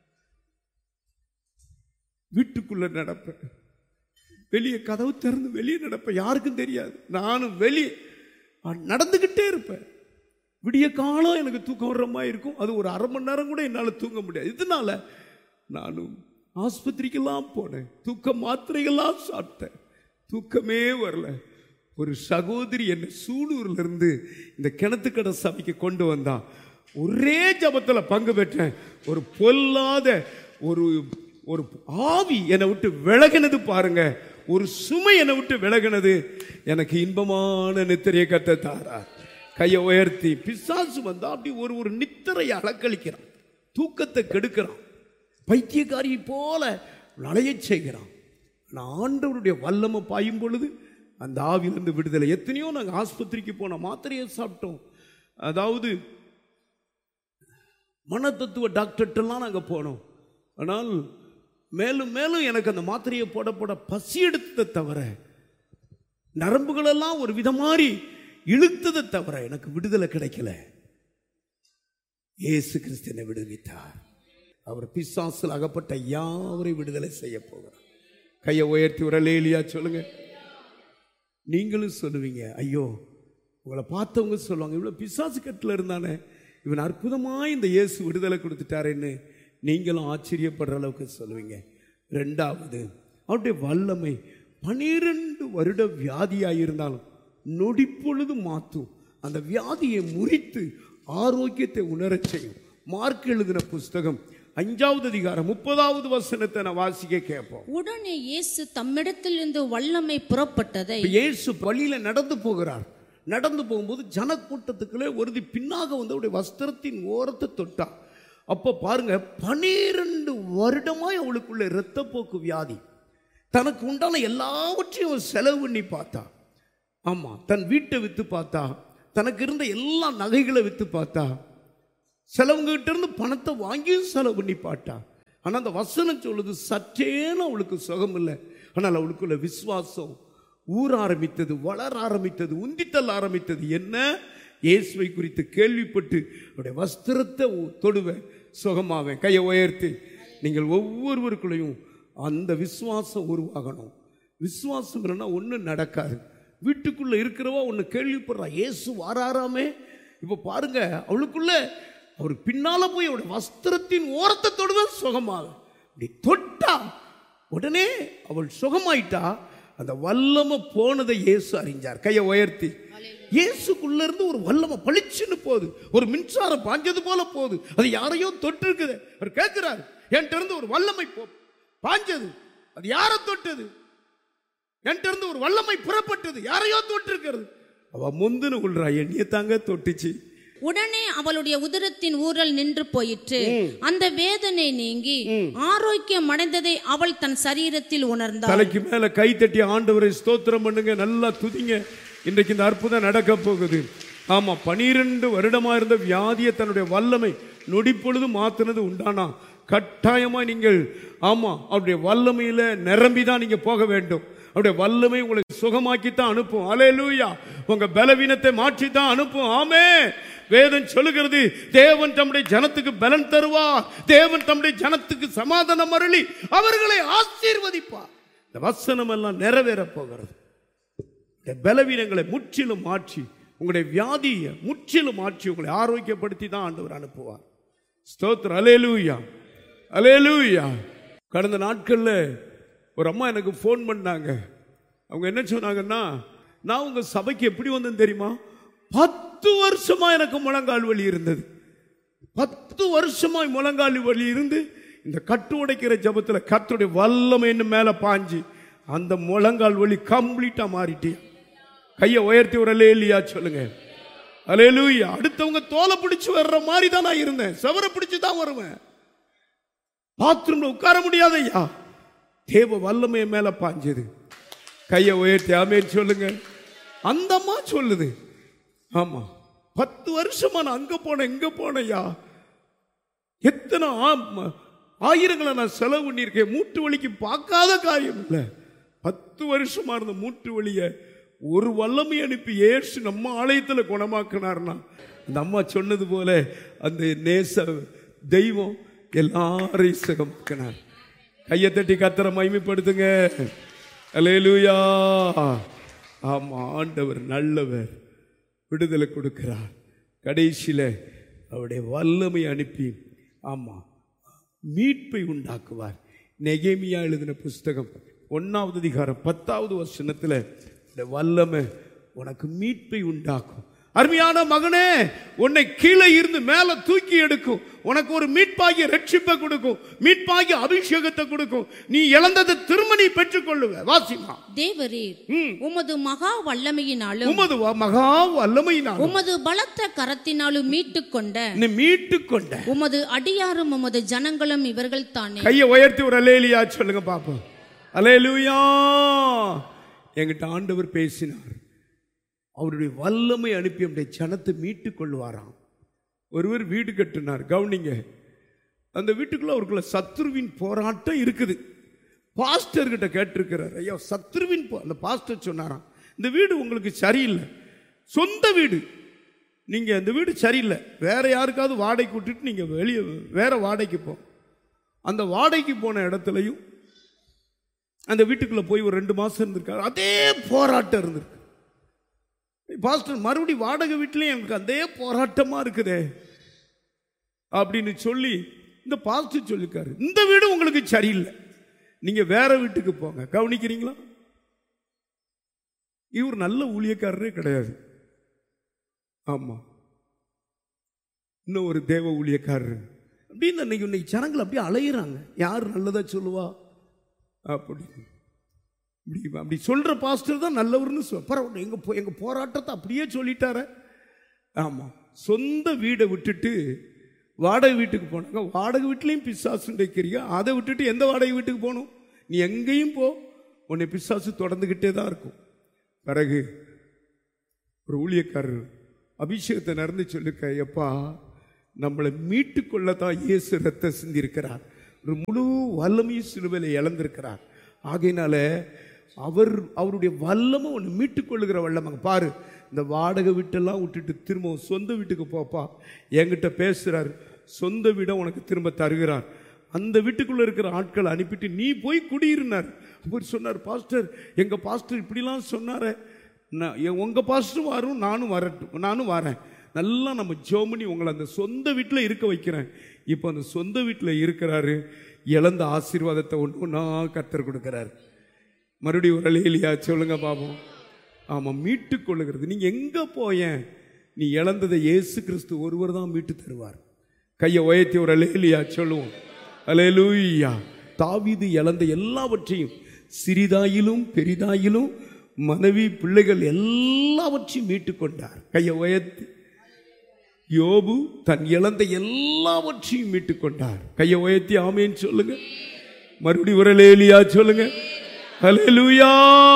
வீட்டுக்குள்ள நடப்பேன், வெளியே கதவு திறந்து வெளியே நடப்பேன், யாருக்கும் தெரியாது. நானும் வெளியே நடந்துகிட்டே இருப்பேன். விடிய காலம் எனக்கு தூக்கம் வர்ற மாதிரி இருக்கும். அது ஒரு அரை மணி நேரம் கூட என்னால் தூங்க முடியாது. இதனால நானும் ஆஸ்பத்திரிக்கெல்லாம் போனேன், தூக்க மாத்திரைகள்லாம் சாப்பிட்டேன், தூக்கமே வரல. ஒரு சகோதரி என்னை சூலூர்ல இருந்து இந்த கிணத்துக்கடை சபைக்கு கொண்டு வந்தா. ஒரே ஜபத்துல பங்கு பெற்றேன். ஒரு பொல்லாத ஒரு ஒரு ஆவி என்னை விட்டு விலகினது பாருங்க. ஒரு சுமை என்னை விட்டு விலகினது. எனக்கு இன்பமான நித்திரையை கத்த தாரா. கையை உயர்த்தி, பிசாசு வந்தா அப்படி ஒரு ஒரு நித்திரையை அலக்களிக்கிறான், தூக்கத்தை கெடுக்கிறான், பைத்தியக்காரி போல நலைய செய்கிறான். நான் ஆண்டவருடைய வல்லமை பாயும் பொழுது அந்த ஆவிலிருந்து விடுதலை. எத்தனையோ நாங்கள் ஆஸ்பத்திரிக்கு போனோம், மாத்திரையை சாப்பிட்டோம். அதாவது மன தத்துவ டாக்டர்கிட்டலாம் நாங்கள் போனோம். ஆனால் மேலும் மேலும் எனக்கு அந்த மாத்திரையை போட போட பசி எடுத்ததை தவிர, நரம்புகளெல்லாம் ஒரு விதமாரி இழுத்ததை தவிர எனக்கு விடுதலை கிடைக்கல. இயேசு கிறிஸ்து என்னை விடுவித்தார். அவர் பிசாசில் அகப்பட்ட யாவரை விடுதலை செய்ய போகிறார். கையை உயர்த்தி ஒரு அல்லேலூயா சொல்லுங்க. நீங்களும் சொல்லுவீங்க, ஐயோ உங்களை பார்த்தவங்க சொல்லுவாங்க, இவ்வளோ பிசாசு கட்டில் இருந்தானே, இவன் அற்புதமாக இந்த இயேசு விடுதலை கொடுத்துட்டாருன்னு நீங்களும் ஆச்சரியப்படுற அளவுக்கு சொல்லுவீங்க. ரெண்டாவது, அவருடைய வல்லமை பனிரெண்டு வருட வியாதியாக இருந்தாலும் நொடிப்பொழுது மாற்றும், அந்த வியாதியை முறித்து ஆரோக்கியத்தை உணரச் செய்யும். மார்க் எழுதின புஸ்தகம் அஞ்சாவது அதிகாரம் முப்பதாவது வசனத்தை நான் வாசிக்க கேட்போம். உடனே இயேசு தம்மிடத்திலிருந்து வல்லமை புறப்பட்டதை. இயேசு வழியில நடந்து போகிறார். நடந்து போகும்போது ஜனக்கூட்டத்துக்குள்ளே ஒருத்தி பின்னாக வந்து அவருடைய வஸ்திரத்தின் ஓரத்தை தொட்டா. அப்போ பாருங்க, பனிரெண்டு வருடமாய் அவளுக்குள்ள இரத்தப்போக்கு வியாதி. தனக்கு உண்டான எல்லாவற்றையும் செலவு பண்ணி பார்த்தா. ஆமா, தன் வீட்டை வித்து பார்த்தா, தனக்கு இருந்த எல்லா நகைகளை வித்து பார்த்தா, செலவுங்கிட்ட இருந்து பணத்தை வாங்கியும் செலவு பண்ணி பார்த்தா. ஆனால் அந்த வசனம் சொல்லுது, சற்றேன்னு அவளுக்கு சுகம் இல்லை. ஆனால் அவளுக்குள்ள விசுவாசம் ஊற ஆரம்பித்தது, வளர ஆரம்பித்தது, உந்தித்தல் ஆரம்பித்தது. என்ன? இயேசுவை குறித்து கேள்விப்பட்டு அவருடைய வஸ்திரத்தை தொடுவேன், சுகமாவேன். கையை உயர்த்தி நீங்கள் ஒவ்வொருவருக்குள்ளையும் அந்த விசுவாசம் உருவாகணும். விசுவாசம் இல்லைன்னா ஒன்றும் நடக்காது. வீட்டுக்குள்ளே இருக்கிறவா ஒன்று கேள்விப்படுறா, இயேசு வாராராமே. இப்போ பாருங்க, அவளுக்குள்ள அவர் பின்னால போய் அவருடைய வஸ்திரத்தின் ஓரத்தை தொடுவேன், சுகமாக. இப்படி தொட்டா உடனே அவள் சுகமாயிட்டா. அந்த வல்லமை போனதை இயேசு அறிஞ்சார். கையை உயர்த்தி. இயேசுக்குள்ள இருந்து ஒரு வல்லமை பளிச்சுன்னு போகுது, ஒரு மின்சாரம் பாஞ்சது போல போகுது. அது யாரையோ தொட்டு இருக்குது. அவர் கேட்கிறார், என்கிட்ட இருந்து ஒரு வல்லமை போ பாஞ்சது, அது யாரை தொட்டது? என்கிட்ட இருந்து ஒரு வல்லமை புறப்பட்டது, யாரையோ தொட்டு இருக்கிறது. அவ முந்துன்னு கொள்றா, என்னைய தாங்க தொட்டுச்சு. உடனே அவளுடைய உதரத்தின் ஊரல் நின்று போயிற்று. அந்த வேதனை நீங்கி ஆரோக்கியம் அடைந்ததை அவள் தன் சரீரத்தில் உணர்ந்தாள். தலைக்கு மேல கை தட்டி ஆண்டவரை ஸ்தோத்திரம் பண்ணுங்க, நல்லா துதிங்க. இன்றைக்கு இந்த அற்புதம் நடக்க போகுது. ஆமா, பனிரெண்டு வருடமா இருந்த வியாதியை தன்னுடைய வல்லமை நொடிப்பொழுது மாத்தினது உண்டானா கட்டாயமா நீங்கள் ஆமா அவருடைய வல்லமையில நிரம்பிதான் நீங்க போக வேண்டும். அவருடைய வல்லமை உங்களை சுகமாக்கித்தான் அனுப்பும். அல்லேலூயா. உங்க பலவீனத்தை மாற்றித்தான் அனுப்பும். ஆமென். வேதம் சொல்லுகிறது, தேவன் தம்முடைய ஜனத்துக்கு பலன் தருவார், தேவன் தம்முடைய ஜனத்துக்கு சமாதானம் அருளி அவர்களை ஆசீர்வதிப்பார். இந்த வசனம் எல்லாம் நிறைவேற போகிறது. பலவீனங்களை முற்றிலும் மாற்றி, உங்களுடைய வியாதியை முற்றிலும் மாற்றி உங்களை ஆரோக்கியப்படுத்தி தான் ஆண்டவர் அனுப்புவார். ஸ்தோத்திரம். அல்லேலூயா, அல்லேலூயா. கடந்த நாட்கள்ல ஒரு அம்மா எனக்கு ஃபோன் பண்ணாங்க. அவங்க என்ன சொன்னாங்கன்னா, நான் உங்க சபைக்கு எப்படி வந்தேன் தெரியுமா? பத்து வருஷமா எனக்கு முழங்கால் வலி இருந்தது. பத்து வருஷமாய் முழங்கால் வலி இருந்து இந்த கட்டு உடைக்கிற ஜபத்துல கர்த்தருடைய வல்லமை என்ன மேல பாஞ்சு அந்த முழங்கால் வலி கம்ப்ளீட்டா மாறிட்டேன். கையை உயர்த்தி ஒரு அல்லேலூயா சொல்லுங்க. அல்லேலூயா. அடுத்தவங்க தோலை பிடிச்சு வர்ற மாதிரி தான் நான் இருந்தேன், செவரை பிடிச்சு தான் வருவேன். பாத்ரூம்ல உட்கார முடியாத ஐயா, தேவ வல்லமை மேல பாஞ்சது. கையை உயர்த்தி ஆமென் சொல்லுங்க. அந்த அம்மா சொல்லுது, ஆமா பத்து வருஷமா நான் அங்க போனேன் இங்க போனையா, எத்தனை ஆயிரங்களை நான் செலவு பண்ணியிருக்கேன், மூட்டு வலிக்கு பார்க்காத காரியம் இல்லை. பத்து வருஷமா இருந்த மூட்டு வலிய ஒரு வல்லமை அனுப்பி ஏசு நம்ம ஆலயத்தில் குணமாக்கினார்னா, அந்த அம்மா சொன்னது போல அந்த நேச தெய்வம் எல்லாரையும் சுகமாக்கினார். கையை தட்டி கர்த்தரை மகிமைப்படுத்துங்க. அல்லேலூயா. ஆமா, ஆண்டவர் நல்லவர், விடுதலை கொடுக்கிறார். கடைசியில அவருடைய வல்லமை அனுப்பி ஆமா மீட்பை உண்டாக்குவார். நெகேமியா எழுதின புஸ்தகம் ஒன்னாவது அதிகாரம் பத்தாவது வசனத்துல வல்லமை உனக்கு மீட்பை உண்டாக்கும். அருமையான மகனே, உன்னை கீழே இருந்து மேல தூக்கி எடுக்கும், உனக்கு ஒரு மீட்பாகிய ரட்சிப்பை கொடுக்கும், மீட்பாகிய அபிஷேகத்தை கொடுக்கும். நீ இழந்ததை திரும்ப நீ பெற்றுக் கொள்ளுவ. வாசிமா. தேவரீர் உமது மகா வல்லமையினாலும் உமது மகா வல்லமையினாலும் உமது பலத்த கரத்தினாலும் மீட்டுக் கொண்ட நீ மீட்டுக் கொண்ட உமது அடியாரும் உமது ஜனங்களும் இவர்கள் தானே. கையை உயர்த்தி ஒரு அல்லேலூயா சொல்லுங்க பாப்போம். அல்லேலூயா. என்கிட்ட ஆண்டவர் பேசினார். அவருடைய வல்லமை அனுப்பி அவருடைய ஜனத்தை மீட்டுக் கொள்வாராம். ஒருவர் வீடு கட்டினார். கவனிங்க, அந்த வீட்டுக்குள்ள அவருக்குள்ள சத்ருவின் போராட்டம் இருக்குது. பாஸ்டர் கிட்ட கேட்டிருக்கிறார், ஐயா சத்ருவின் அந்த பாஸ்டர் சொன்னாராம், இந்த வீடு உங்களுக்கு சரியில்லை, சொந்த வீடு, நீங்க அந்த வீடு சரியில்லை, வேற யாருக்காவது வாடகைக்கு விட்டுட்டு நீங்க வெளியே வேற வாடகைக்கு போ. அந்த வாடகைக்கு போன இடத்துலையும் அந்த வீட்டுக்குள்ள போய் ஒரு ரெண்டு மாசம் இருந்திருக்காரு. அதே போராட்டம் இருந்திருக்கு. பாஸ்டர் மறுபடியும் வாடகை வீட்லயும் எனக்கு அதே போராட்டமா இருக்குதே அப்படின்னு சொல்லி இந்த பாஸ்டர் சொல்லிருக்காரு, இந்த வீடு உங்களுக்கு சரியில்லை, நீங்க வேற வீட்டுக்கு போங்க. கவனிக்கிறீங்களா? இவர் நல்ல ஊழியக்காரரே கிடையாது. ஆமா, இன்னும் ஒரு தேவ ஊழியக்காரர் அப்படின்னு இன்னைக்கு இன்னைக்கு ஜனங்கள் அப்படியே அலையிறாங்க. யார் நல்லதா சொல்லுவா அப்படி இப்படி அப்படி சொல்ற பாஸ்டர் தான் நல்லவர்னு சொல்ல. எங்க எங்க போராட்டத்தை அப்படியே சொல்லிட்டார. ஆமா, சொந்த வீடை விட்டுட்டு வாடகை வீட்டுக்கு போனாங்க. வாடகை வீட்லையும் பிசாசுடைய கிரியா. அதை விட்டுட்டு எந்த வாடகை வீட்டுக்கு போகணும்? நீ எங்கேயும் போ, உன்னை பிசாசு தொடர்ந்துகிட்டே தான் இருக்கும். பிறகு ஒரு ஊழியக்காரர் அபிஷேகத்தை நடந்து சொல்லிருக்க, எப்பா நம்மளை மீட்டு கொள்ளத்தான் இயேசு ரத்தம் சிந்திருக்கிறார், ஒரு முழு வல்லமையும் சிலுவையில இழந்திருக்கிறார். ஆகையினால அவர் அவருடைய வல்லமை ஒன்று மீட்டுக் கொள்ளுகிற வல்லமை பாரு. இந்த வாடகை வீட்டெல்லாம் விட்டுட்டு திரும்ப சொந்த வீட்டுக்கு போப்பா, என்கிட்ட பேசுறார், சொந்த வீடை உனக்கு திரும்ப தருகிறார். அந்த வீட்டுக்குள்ள இருக்கிற ஆட்களை அனுப்பிட்டு நீ போய் குடியிருந்தார். அவர் சொன்னார், பாஸ்டர் எங்க பாஸ்டர் இப்படிலாம் சொன்னார, உங்க பாஸ்டரும் வரும், நானும் வரட்டும், நானும் வரேன், நல்லா நம்ம ஜோமனி உங்களை அந்த சொந்த வீட்டில் இருக்க வைக்கிறேன். இப்போ அந்த சொந்த வீட்டில் இருக்கிறாரு. இழந்த ஆசீர்வாதத்தை ஒன்று ஒன்றா கர்த்தர் கொடுக்கிறார். மறுபடியும் ஒரு அலையிலியா சொல்லுங்க பாப்போம். ஆமாம், மீட்டு கொள்ளுகிறது. நீங்க எங்க போய நீ இழந்ததை இயேசு கிறிஸ்து ஒருவர் தான் மீட்டு தருவார். கையை உயர்த்தி ஒரு அலையிலியா சொல்லுவோம். அல்லேலூயா. தாவீது இழந்த எல்லாவற்றையும், சிறிதாயிலும் பெரிதாயிலும் மனைவி பிள்ளைகள் எல்லாவற்றையும் மீட்டு கொண்டார். கையை உயர்த்தி. யோபு தன் இழந்த எல்லாவற்றையும் மீட்டுக் கொண்டார். கையை உயர்த்தி ஆமேன்னு சொல்லுங்க. மறுபடியும் ஒரு அல்லேலூயா சொல்லுங்க. அல்லேலூயா.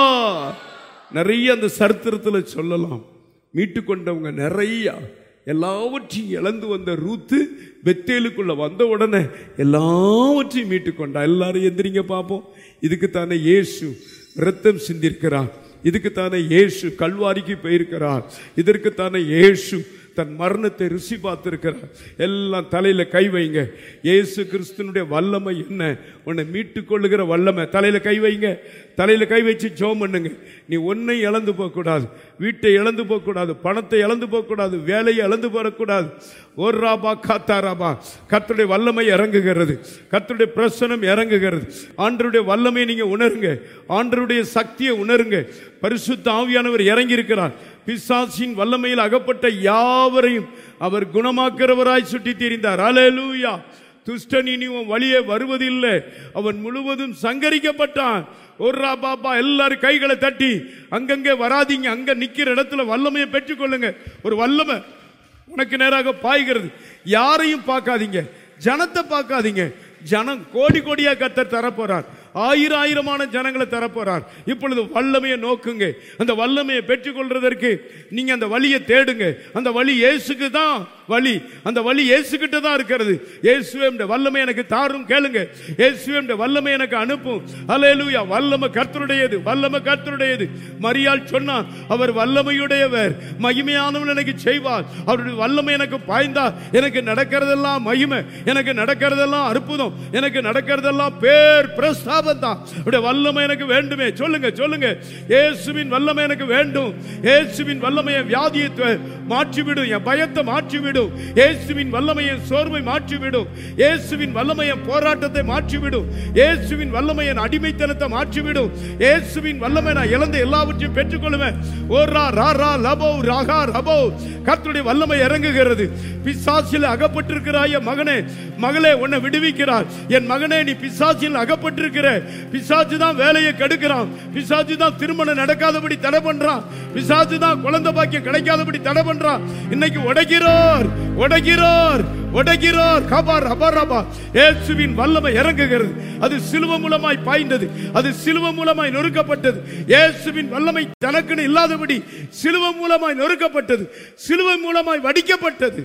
நிறைய அந்த சரித்திரத்தில் சொல்லலாம். மீட்டு கொண்டவங்க நிறைய. எல்லாவற்றையும் இழந்து வந்த ரூத்து பெத்தேலுக்குள்ள வந்த உடனே எல்லாவற்றையும் மீட்டு கொண்டா. எல்லாரும் எந்திரிங்க பார்ப்போம். இதுக்குத்தானே இயேசு ரத்தம் சிந்திருக்கிறார். இதுக்குத்தானே இயேசு கல்வாரிக்கு போயிருக்கிறார். இதற்குத்தானே இயேசு தன் மரணத்தை ருசி பார்த்திருக்கிறார். எல்லாம் தலையில கை வைங்க. இயேசு கிறிஸ்துனுடைய வல்லமை என்ன? உன்னை மீட்டு கொள்ளுகிற வல்லமை. தலையில கை வைங்க. தலையில கை வச்சு ஜெபம் பண்ணுங்க. நீ ஒன்னை இழந்து போக கூடாது, வீட்டை இழந்து போக கூடாது, பணத்தை இழந்து போக கூடாது, வேலையை இழந்து போகக்கூடாது. ஒரு ராபா காத்தாராபா. கர்த்தருடைய வல்லமை இறங்குகிறது, கர்த்தருடைய பிரசனம் இறங்குகிறது. ஆண்டவருடைய வல்லமை நீங்க உணருங்க, ஆண்டவருடைய சக்தியை உணருங்க. பரிசுத்த ஆவியானவர் இறங்கி இருக்கிறார். பிசாசின் வல்லமையில் அகப்பட்ட யாவரையும் அவர் குணமாக்குறவராய் சுட்டி தெரிந்தார். அல்லேலூயா. துஷ்டன் இனி வழியே வருவதில்லை, அவன் முழுவதும் சங்கரிக்கப்பட்டான். ஒரு பாப்பா எல்லாரும் கைகளை தட்டி அங்கங்கே வராதிங்க, அங்க நிக்கிற இடத்துல வல்லமையை பெற்றுக்கொள்ளுங்க. ஒரு வல்லமை உனக்கு நேராக பாய்கிறது. யாரையும் பார்க்காதீங்க, ஜனத்தை பார்க்காதீங்க. ஜனம் கோடி கோடியா கர்த்தர் தரப்போறார். ஆயிரம் ஆயிரமான ஜனங்களை தரப்போறார். இப்பொழுது வல்லமையை நோக்குங்க. அந்த வல்லமையை பெற்றுக்கொள்றதற்கு நீங்க அந்த வழியை தேடுங்க. அந்த வழி இயேசுக்கு தான் வழி. அந்த வழி இயேசுகிட்ட தான் இருக்கிறது. இயேசுவே வல்லமை எனக்கு தாரும் கேளுங்க. இயேசுவே வல்லமை எனக்கு அனுப்பும். அல்லேலூயா. வல்லமை கர்த்தருடையது, வல்லமை கர்த்தருடையது. மரியாள் சொன்னார், அவர் வல்லமையுடையவர், மகிமையானவன் எனக்கு செய்வார். அவருடைய வல்லமை எனக்கு பாய்ந்தா எனக்கு நடக்கிறதெல்லாம் மகிமை, எனக்கு நடக்கிறதெல்லாம் அற்புதம், எனக்கு நடக்கிறதெல்லாம் பேர் பிரஸ்தாபம் தான். அவருடைய வல்லமை எனக்கு வேண்டுமே. சொல்லுங்க சொல்லுங்க. இயேசுவின் வல்லமை எனக்கு வேண்டும். இயேசுவின் வல்லமையை வியாதியை மாற்றிவிடும், என் பயத்தை மாற்றிவிடும். இயேசுவின் வல்லமையை சோர்வை மாற்றிவிடும். இயேசுவின் வல்லமையை போராட்டத்தை மாற்றிவிடும். இயேசுவின் வல்லமையை அடிமைத்தனத்தை மாற்றிவிடும். இயேசுவின் வல்லமை நான் இழந்த எல்லாவற்றையும் பெற்றுக்கொள்வேன். ஓரா ராரா லபோ ராகா ரபோ. கர்த்தருடைய வல்லமை இறங்குகிறது. பிசாசில் அகப்பட்டிருக்கிறாய் மகனே, மகளே, உன்னை விடுவிக்கிறார். என் மகனே, நீ பிசாசில் அகப்பட்டிருக்கிற. பிசாசு தான் வேலையை கெடுக்கிறான். பிசாசு தான் திருமணம் நடக்காதபடி தடை பண்றான். பிசாசு தான் குழந்தை பாக்கியம் கிடைக்காதபடி தடை பண்றான். இன்னைக்கு உடைக்கிறார், உடைக்கிறார், உடைக்கிறார். கபார் அபரபா. இயேசுவின் வல்லமை இறங்குகிறது. அது சிலுவை மூலமாய் பாய்ந்தது, அது சிலுவை மூலமாய் நொறுக்கப்பட்டது. இயேசுவின் வல்லமை தனக்குன்னு இல்லாதபடி சிலுவை மூலமாய் நொறுக்கப்பட்டது, சிலுவை மூலமாய் வடிக்கப்பட்டது.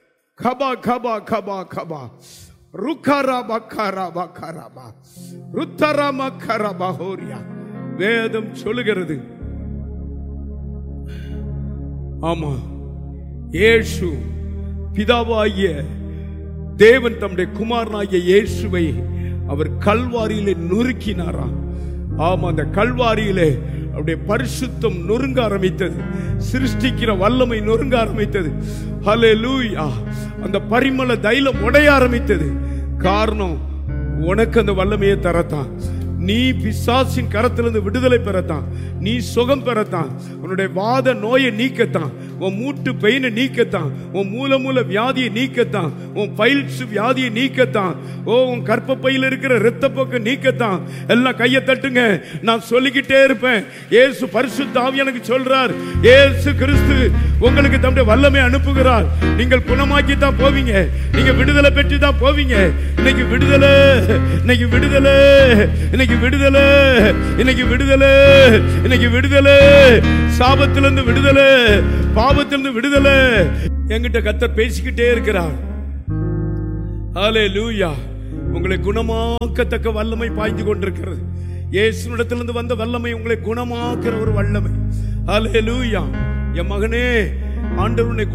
கபா கபா கபா கபா. ருக்கரபா கரபா கரபா. ருத்தரம கரபா ஹோரியா. வேதம் சொல்லுகிறது. ஆமா, இயேசு பிதாவாகிய தேவன் தம்முடைய குமாரனாகிய இயேசுவை அவர் கல்வாரியிலே நொறுக்கினாராம். ஆமா, அந்த கல்வாரியிலே அவருடைய பரிசுத்தம் நொறுங்க ஆரம்பித்தது. சிருஷ்டிக்கிற வல்லமை நொறுங்க ஆரம்பித்தது. ஹல்லேலூயா. அந்த பரிமள தைலம் உடைய ஆரம்பித்தது. காரணம், உனக்கு அந்த வல்லமையை தரத்தான். நீ பிசாசின் கரத்திலிருந்து விடுதலை பெறத்தான். நீ சுகம் பெறத்தான். உன்னுடைய வாத நோயை நீக்கத்தான். உன் மூட்டு பெயினை நீக்கத்தான். உன் மூல மூல வியாதியை நீக்கத்தான். உன் பைல்ஸ் வியாதியை நீக்கத்தான். ஓ, உன் கர்ப்பப்பையில் இருக்கிற இரத்தப்போக்கு நீக்கத்தான். எல்லாம் கையை தட்டுங்க, நான் சொல்லிக்கிட்டே இருப்பேன். இயேசு பரிசுத்த ஆவி எனக்கு சொல்றார், இயேசு கிறிஸ்து உங்களுக்கு தம்முடைய வல்லமை அனுப்புகிறார். நீங்கள் குணமாக்கி தான் போவீங்க. நீங்க விடுதலை பெற்று தான் போவீங்க. இன்னைக்கு விடுதலை, இன்னைக்கு விடுதலை, இன்னைக்கு விடுதலை, இன்னைக்கு விடுதலை, இன்னைக்கு விடுதலை. சாபத்திலிருந்து விடுதலை, பாவத்திலிருந்து விடுதலை. என்கிட்ட கர்த்தர் பேசிக்கிட்டே இருக்கிறார். ஹல்லேலூயா. உங்களை குணமாக்கத்தக்க வல்லமை பாய்ந்து கொண்டிருக்கிறது. இயேசுவிடத்திலிருந்து வந்த வல்லமை உங்களை குணமாக்குற ஒரு வல்லமை. ஹல்லேலூயா. என் மகனே, ஆண்டவர் உன்னை